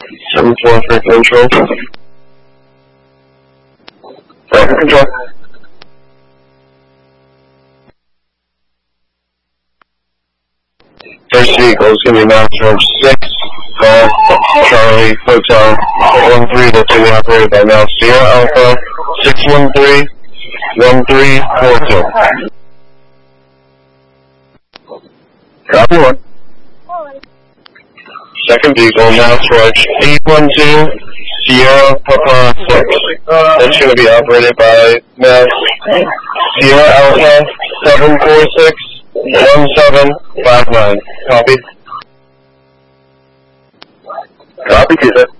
7-4 for control. Right, control. First vehicle is going to be announced from 6, Charlie Hotel 13, that's going to be operated by now Sierra Alpha 613-1342. Copy one. Second vehicle now Stretch 812 Sierra Papa 6. That's going to be operated by now Sierra Alpha 746-1759. Copy. Copy, 2 sir.